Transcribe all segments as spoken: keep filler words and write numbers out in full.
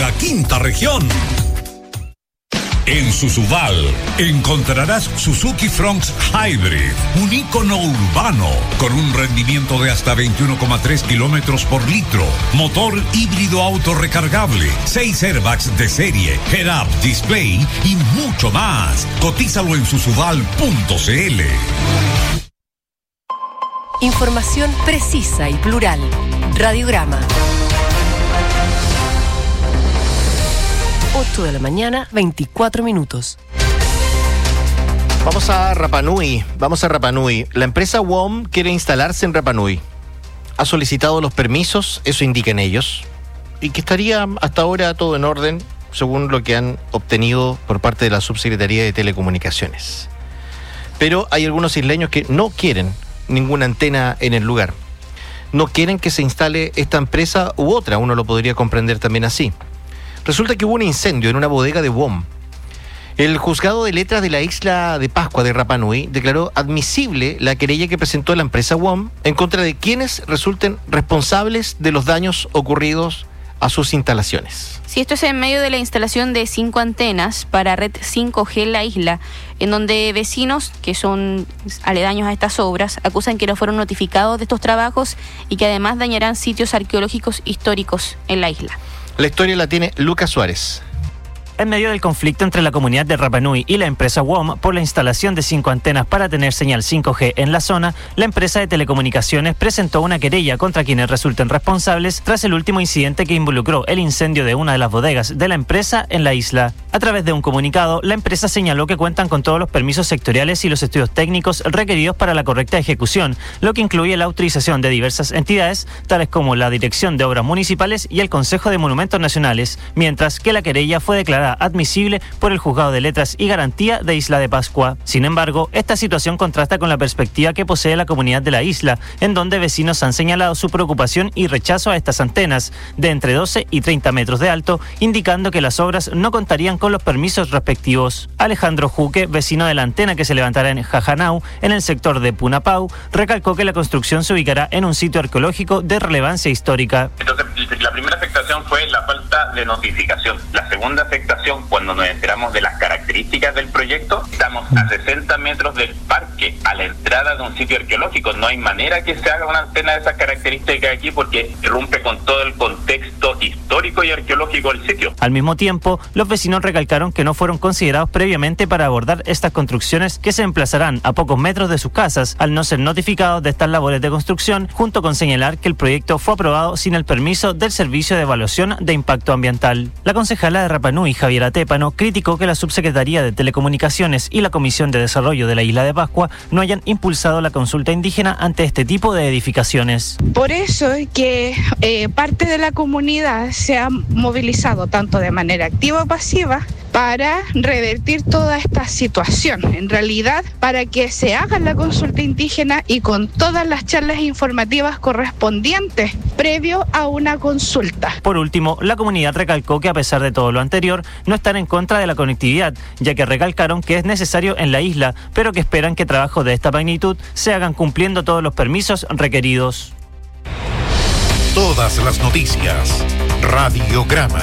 la quinta región. En Susubal encontrarás Suzuki Fronx Hybrid, un ícono urbano con un rendimiento de hasta veintiuno coma tres kilómetros por litro, motor híbrido autorrecargable, seis airbags de serie, head-up display y mucho más. Cotízalo en susubal punto cl. Información precisa y plural. Radiograma. ocho de la mañana, veinticuatro minutos. Vamos a Rapa Nui, vamos a Rapa Nui. La empresa W O M quiere instalarse en Rapa Nui. Ha solicitado los permisos, eso indican ellos, y que estaría hasta ahora todo en orden, según lo que han obtenido por parte de la Subsecretaría de Telecomunicaciones. Pero hay algunos isleños que no quieren ninguna antena en el lugar. No quieren que se instale esta empresa u otra, uno lo podría comprender también así. Resulta que hubo un incendio en una bodega de W O M. El juzgado de letras de la isla de Pascua de Rapa Nui declaró admisible la querella que presentó la empresa W O M en contra de quienes resulten responsables de los daños ocurridos a sus instalaciones. Sí, esto es en medio de la instalación de cinco antenas para red cinco G en la isla, en donde vecinos que son aledaños a estas obras acusan que no fueron notificados de estos trabajos y que además dañarán sitios arqueológicos históricos en la isla. La historia la tiene Lucas Suárez. En medio del conflicto entre la comunidad de Rapa Nui y la empresa W O M por la instalación de cinco antenas para tener señal cinco G en la zona, la empresa de telecomunicaciones presentó una querella contra quienes resulten responsables tras el último incidente que involucró el incendio de una de las bodegas de la empresa en la isla. A través de un comunicado, la empresa señaló que cuentan con todos los permisos sectoriales y los estudios técnicos requeridos para la correcta ejecución, lo que incluye la autorización de diversas entidades, tales como la Dirección de Obras Municipales y el Consejo de Monumentos Nacionales, mientras que la querella fue declarada admisible por el Juzgado de Letras y Garantía de Isla de Pascua. Sin embargo, esta situación contrasta con la perspectiva que posee la comunidad de la isla, en donde vecinos han señalado su preocupación y rechazo a estas antenas, de entre doce y treinta metros de alto, indicando que las obras no contarían con los permisos respectivos. Alejandro Juque, vecino de la antena que se levantará en Jajanau, en el sector de Punapau, recalcó que la construcción se ubicará en un sitio arqueológico de relevancia histórica. Entonces, la primera afectación fue la falta de notificación. La segunda afectación, cuando nos enteramos de las características del proyecto, estamos a sesenta metros del parque, a la entrada de un sitio arqueológico. No hay manera que se haga una antena de esas características aquí porque rompe con todo el contexto histórico y arqueológico del sitio. Al mismo tiempo, los vecinos recalcaron que no fueron considerados previamente para abordar estas construcciones que se emplazarán a pocos metros de sus casas, al no ser notificados de estas labores de construcción, junto con señalar que el proyecto fue aprobado sin el permiso del Servicio de Evaluación de Impacto Ambiental. La concejala de Rapa Nui, Javiera Tépano, criticó que la Subsecretaría de Telecomunicaciones y la Comisión de Desarrollo de la Isla de Pascua no hayan impulsado la consulta indígena ante este tipo de edificaciones. Por eso es que eh, parte de la comunidad se ha movilizado tanto de manera activa o pasiva para revertir toda esta situación. En realidad, para que se haga la consulta indígena y con todas las charlas informativas correspondientes previo a una consulta. Por último, la comunidad recalcó que a pesar de todo lo anterior, no están en contra de la conectividad, ya que recalcaron que es necesario en la isla, pero que esperan que trabajos de esta magnitud se hagan cumpliendo todos los permisos requeridos. Todas las noticias. Radiograma.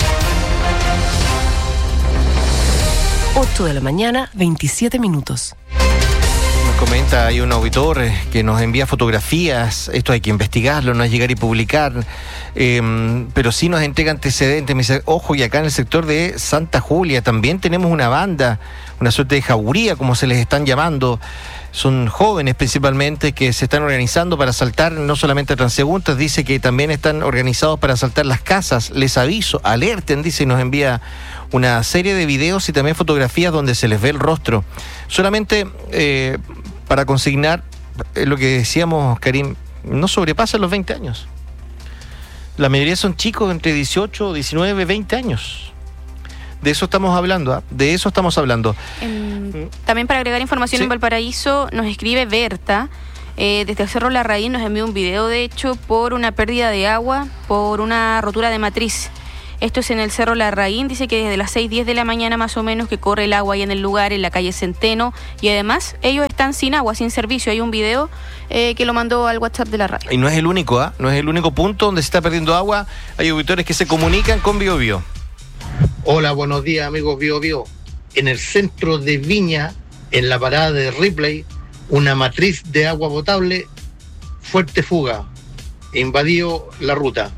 ocho de la mañana, veintisiete minutos. Nos comenta, hay un auditor eh, que nos envía fotografías, esto hay que investigarlo, no es llegar y publicar, eh, pero sí nos entrega antecedentes. Me dice, ojo, y acá en el sector de Santa Julia también tenemos una banda, una suerte de jauría, como se les están llamando. Son jóvenes principalmente que se están organizando para asaltar no solamente a transeúntes, dice que también están organizados para asaltar las casas. Les aviso, alerten, dice, y nos envía una serie de videos y también fotografías donde se les ve el rostro. Solamente eh, para consignar eh, lo que decíamos, Karim, no sobrepasan los veinte años. La mayoría son chicos entre dieciocho, diecinueve, veinte años. De eso estamos hablando, ¿eh? De eso estamos hablando. Eh, también para agregar información, sí. En Valparaíso nos escribe Berta, eh, desde el Cerro La Raíz nos envió un video, de hecho, por una pérdida de agua, por una rotura de matriz. Esto es en el Cerro Larraín. Dice que desde las seis diez de la mañana más o menos que corre el agua ahí en el lugar, en la calle Centeno. Y además ellos están sin agua, sin servicio. Hay un video eh, que lo mandó al WhatsApp de la radio. Y no es el único, ¿ah? ¿eh? No es el único punto donde se está perdiendo agua. Hay auditores que se comunican con Bio Bio. Hola, buenos días, amigos Bio Bio. En el centro de Viña, en la parada de Ripley, una matriz de agua potable, fuerte fuga, invadió la ruta.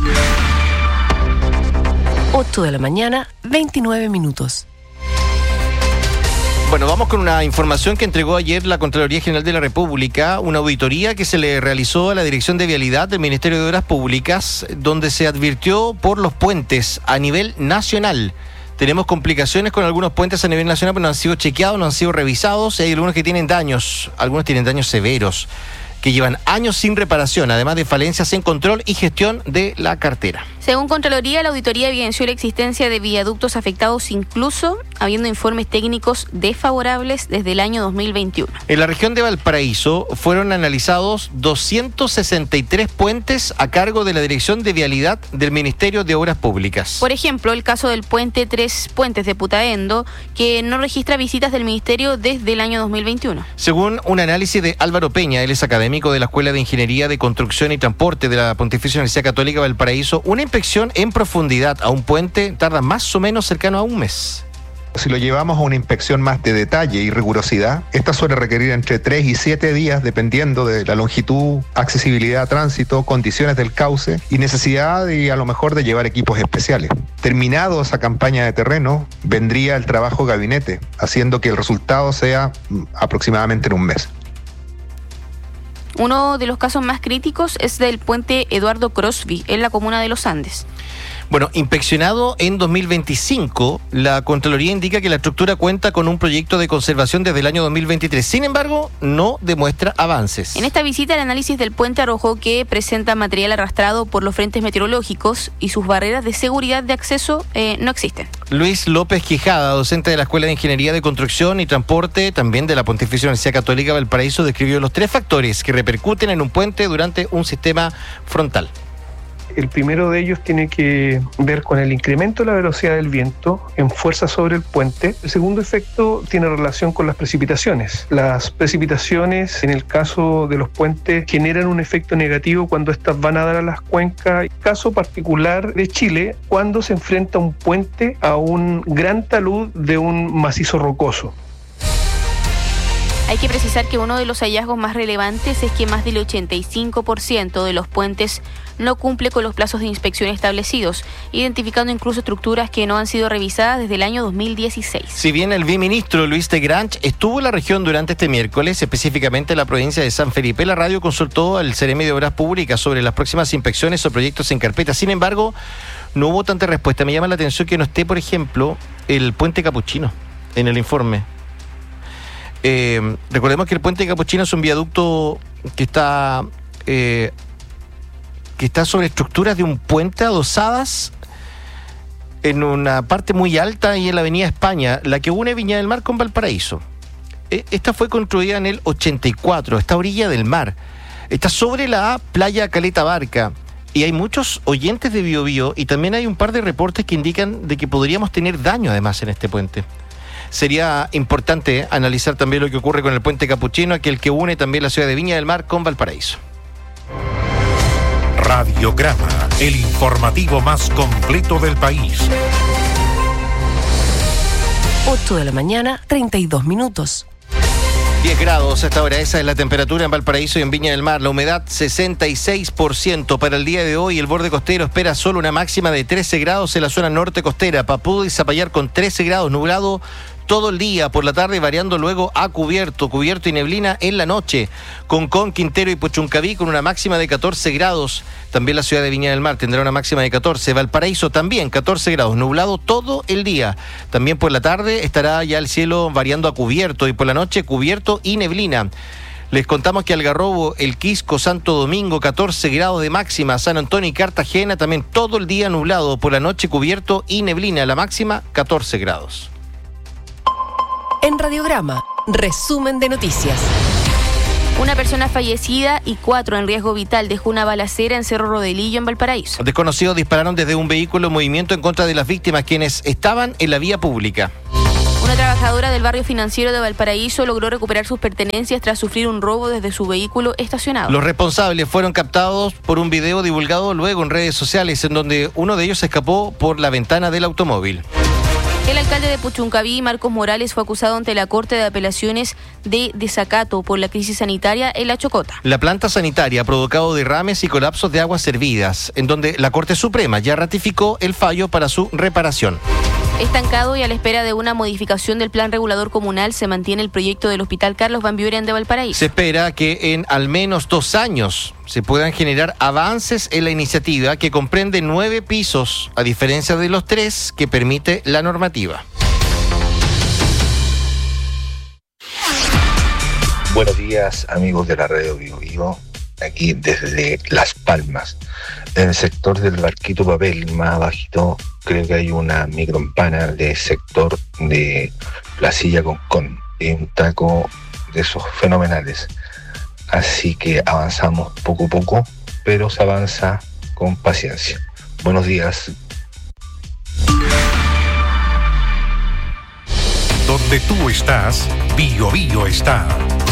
ocho de la mañana, veintinueve minutos. Bueno, vamos con una información que entregó ayer la Contraloría General de la República, una auditoría que se le realizó a la Dirección de Vialidad del Ministerio de Obras Públicas, donde se advirtió por los puentes a nivel nacional. Tenemos complicaciones con algunos puentes a nivel nacional, pero no han sido chequeados, no han sido revisados, y hay algunos que tienen daños, algunos tienen daños severos, que llevan años sin reparación, además de falencias en control y gestión de la cartera. Según Contraloría, la auditoría evidenció la existencia de viaductos afectados, incluso habiendo informes técnicos desfavorables desde el año dos mil veintiuno. En la región de Valparaíso fueron analizados doscientos sesenta y tres puentes a cargo de la Dirección de Vialidad del Ministerio de Obras Públicas. Por ejemplo, el caso del puente Tres Puentes de Putaendo, que no registra visitas del Ministerio desde el año dos mil veintiuno. Según un análisis de Álvaro Peña, él es académico de la Escuela de Ingeniería de Construcción y Transporte de la Pontificia Universidad Católica de Valparaíso, una inspección en profundidad a un puente tarda más o menos cercano a un mes. Si lo llevamos a una inspección más de detalle y rigurosidad, esta suele requerir entre tres y siete días dependiendo de la longitud, accesibilidad a tránsito, condiciones del cauce y necesidad y a lo mejor de llevar equipos especiales. Terminado esa campaña de terreno, vendría el trabajo gabinete, haciendo que el resultado sea aproximadamente en un mes. Uno de los casos más críticos es del puente Eduardo Crosby, en la comuna de Los Andes. Bueno, inspeccionado en dos mil veinticinco, la Contraloría indica que la estructura cuenta con un proyecto de conservación desde el año dos mil veintitrés. Sin embargo, no demuestra avances. En esta visita, el análisis del puente arrojó que presenta material arrastrado por los frentes meteorológicos y sus barreras de seguridad de acceso eh, no existen. Luis López Quijada, docente de la Escuela de Ingeniería de Construcción y Transporte, también de la Pontificia Universidad Católica de Valparaíso, describió los tres factores que repercuten en un puente durante un sistema frontal. El primero de ellos tiene que ver con el incremento de la velocidad del viento en fuerza sobre el puente. El segundo efecto tiene relación con las precipitaciones. Las precipitaciones, en el caso de los puentes, generan un efecto negativo cuando estas van a dar a las cuencas. Caso particular de Chile, cuando se enfrenta un puente a un gran talud de un macizo rocoso. Hay que precisar que uno de los hallazgos más relevantes es que más del ochenta y cinco por ciento de los puentes no cumple con los plazos de inspección establecidos, identificando incluso estructuras que no han sido revisadas desde el año dos mil dieciséis. Si bien el viceministro Luis de Granch estuvo en la región durante este miércoles, específicamente en la provincia de San Felipe, la radio consultó al Ceremi de Obras Públicas sobre las próximas inspecciones o proyectos en carpeta. Sin embargo, no hubo tanta respuesta. Me llama la atención que no esté, por ejemplo, el puente Capuchino en el informe. Eh, recordemos que el puente Capuchino es un viaducto que está eh, que está sobre estructuras de un puente adosadas en una parte muy alta y en la avenida España, la que une Viña del Mar con Valparaíso. Eh, esta fue construida en el ochenta y cuatro, está a orilla del mar, está sobre la playa Caleta Barca y hay muchos oyentes de Bio Bio y también hay un par de reportes que indican de que podríamos tener daño además en este puente. Sería importante analizar también lo que ocurre con el puente Capuchino, aquel que une también la ciudad de Viña del Mar con Valparaíso. Radiograma, el informativo más completo del país. ocho de la mañana, treinta y dos minutos. diez grados a esta hora, esa es la temperatura en Valparaíso y en Viña del Mar. La humedad sesenta y seis por ciento para el día de hoy. El borde costero espera solo una máxima de trece grados en la zona norte costera. Papudo y Zapallar con trece grados, nublado todo el día, por la tarde variando luego a cubierto, cubierto y neblina en la noche. Concón, Quintero y Puchuncaví con una máxima de catorce grados. También la ciudad de Viña del Mar tendrá una máxima de catorce. Valparaíso también catorce grados, nublado todo el día. También por la tarde estará ya el cielo variando a cubierto y por la noche cubierto y neblina. Les contamos que Algarrobo, El Quisco, Santo Domingo, catorce grados de máxima. San Antonio y Cartagena también todo el día nublado, por la noche cubierto y neblina. La máxima catorce grados. En Radiograma, resumen de noticias. Una persona fallecida y cuatro en riesgo vital dejó una balacera en Cerro Rodelillo, en Valparaíso. Desconocidos dispararon desde un vehículo en movimiento en contra de las víctimas, quienes estaban en la vía pública. Una trabajadora del barrio financiero de Valparaíso logró recuperar sus pertenencias tras sufrir un robo desde su vehículo estacionado. Los responsables fueron captados por un video divulgado luego en redes sociales, en donde uno de ellos escapó por la ventana del automóvil. El alcalde de Puchuncaví, Marcos Morales, fue acusado ante la Corte de Apelaciones de desacato por la crisis sanitaria en La Chocota. La planta sanitaria ha provocado derrames y colapsos de aguas servidas, en donde la Corte Suprema ya ratificó el fallo para su reparación. Estancado y a la espera de una modificación del plan regulador comunal, se mantiene el proyecto del Hospital Carlos Van Buren de Valparaíso. Se espera que en al menos dos años se puedan generar avances en la iniciativa, que comprende nueve pisos, a diferencia de los tres que permite la normativa. Buenos días, amigos de la Radio Vivo Vivo, aquí desde Las Palmas. En el sector del Barquito Papel, más abajito, creo que hay una microempana de sector de Placilla Concón, y un taco de esos fenomenales. Así que avanzamos poco a poco, pero se avanza con paciencia. Buenos días. Donde tú estás, Bio Bio está.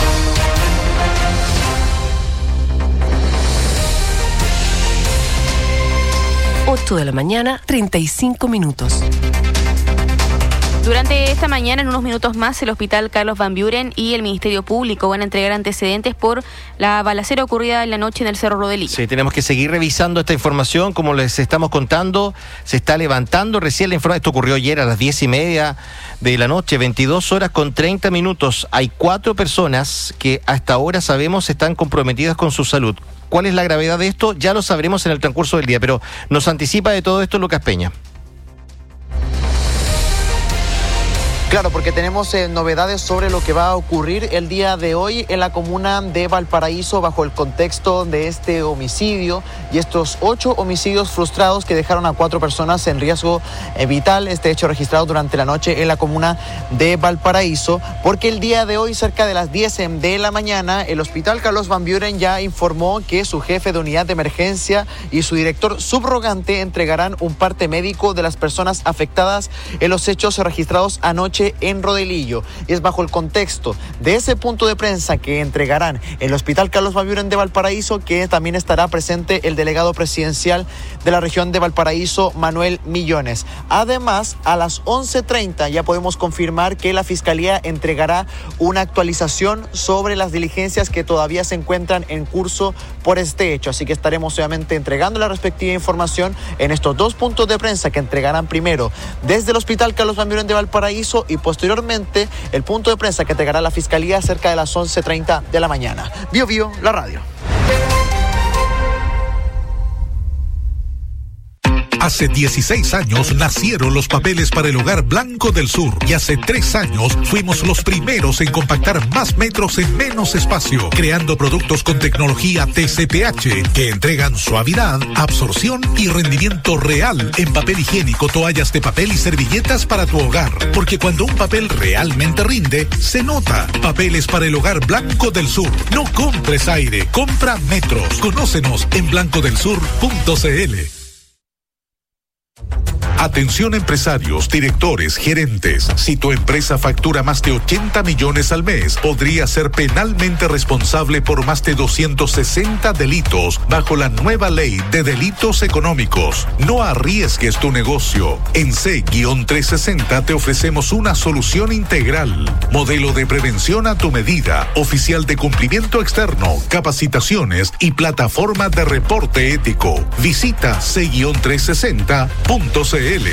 ocho de la mañana, treinta y cinco minutos. Durante esta mañana, en unos minutos más, el Hospital Carlos Van Buren y el Ministerio Público van a entregar antecedentes por la balacera ocurrida en la noche en el Cerro Rodelillo. Sí, tenemos que seguir revisando esta información. Como les estamos contando, se está levantando recién la información. Esto ocurrió ayer a las diez y media de la noche, veintidós horas con treinta minutos. Hay cuatro personas que hasta ahora sabemos están comprometidas con su salud. ¿Cuál es la gravedad de esto? Ya lo sabremos en el transcurso del día, pero nos anticipa de todo esto Lucas Peña. Claro, porque tenemos eh, novedades sobre lo que va a ocurrir el día de hoy en la comuna de Valparaíso bajo el contexto de este homicidio y estos ocho homicidios frustrados que dejaron a cuatro personas en riesgo eh, vital. Este hecho registrado durante la noche en la comuna de Valparaíso, porque el día de hoy, cerca de las diez de la mañana, el Hospital Carlos Van Buren ya informó que su jefe de unidad de emergencia y su director subrogante entregarán un parte médico de las personas afectadas en los hechos registrados anoche en Rodelillo. Y es bajo el contexto de ese punto de prensa que entregarán el Hospital Carlos Van Buren de Valparaíso que también estará presente el delegado presidencial de la región de Valparaíso, Manuel Millones. Además, a las once treinta ya podemos confirmar que la Fiscalía entregará una actualización sobre las diligencias que todavía se encuentran en curso por este hecho. Así que estaremos obviamente entregando la respectiva información en estos dos puntos de prensa que entregarán primero desde el Hospital Carlos Van Buren de Valparaíso y posteriormente el punto de prensa que entregará la Fiscalía cerca de las once treinta de la mañana. Bio Bio, la radio. Hace dieciséis años nacieron los papeles para el hogar Blanco del Sur y hace tres años fuimos los primeros en compactar más metros en menos espacio, creando productos con tecnología T C P H que entregan suavidad, absorción y rendimiento real en papel higiénico, toallas de papel y servilletas para tu hogar. Porque cuando un papel realmente rinde, se nota. Papeles para el hogar Blanco del Sur. No compres aire, compra metros. Conócenos en blanco del sur punto c l. Atención empresarios, directores, gerentes. Si tu empresa factura más de ochenta millones al mes, podría ser penalmente responsable por más de doscientos sesenta delitos bajo la nueva ley de delitos económicos. No arriesgues tu negocio. En C trescientos sesenta te ofrecemos una solución integral. Modelo de prevención a tu medida, oficial de cumplimiento externo, capacitaciones y plataforma de reporte ético. Visita C trescientos sesenta punto c l.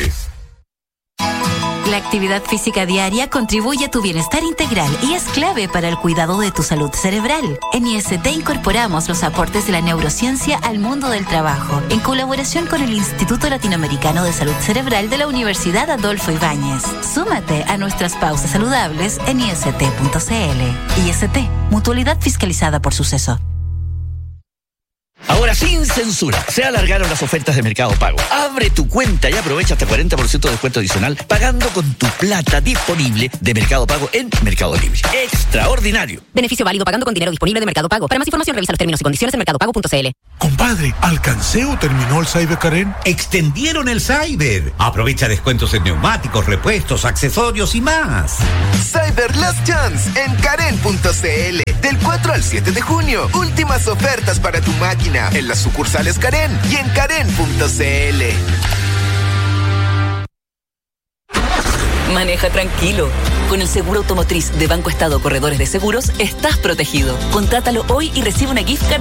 La actividad física diaria contribuye a tu bienestar integral y es clave para el cuidado de tu salud cerebral. En I S T incorporamos los aportes de la neurociencia al mundo del trabajo, en colaboración con el Instituto Latinoamericano de Salud Cerebral de la Universidad Adolfo Ibáñez. Súmate a nuestras pausas saludables en i s t punto c l. I S T, mutualidad fiscalizada por Suceso. Ahora sin censura, se alargaron las ofertas de Mercado Pago. Abre tu cuenta y aprovecha hasta cuarenta por ciento de descuento adicional pagando con tu plata disponible de Mercado Pago en Mercado Libre. ¡Extraordinario! Beneficio válido pagando con dinero disponible de Mercado Pago. Para más información revisa los términos y condiciones en mercado pago punto c l. Compadre, ¿alcancé o terminó el Cyber Karen? Extendieron el Cyber. Aprovecha descuentos en neumáticos, repuestos, accesorios y más. Cyber Last Chance en Karen punto c l. Del cuatro al siete de junio. Últimas ofertas para tu máquina en las sucursales Karen y en Karen punto c l. Maneja tranquilo. Con el seguro automotriz de Banco Estado Corredores de Seguros estás protegido. Contrátalo hoy y recibe una gift card